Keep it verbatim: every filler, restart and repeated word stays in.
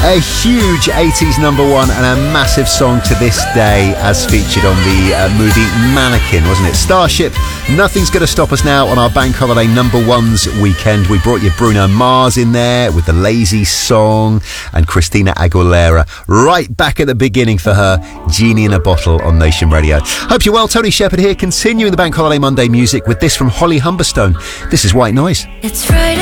A huge eighties number one and a massive song to this day, as featured on the uh, movie Mannequin, wasn't it? Starship, Nothing's Gonna Stop Us Now on our Bank Holiday number ones weekend. We brought you Bruno Mars in there with the Lazy Song, and Christina Aguilera right back at the beginning for her, Genie in a Bottle on Nation Radio. Hope you're well. Tony Shepherd here, continuing the Bank Holiday Monday music with this from Holly Humberstone. This is White Noise. It's Friday.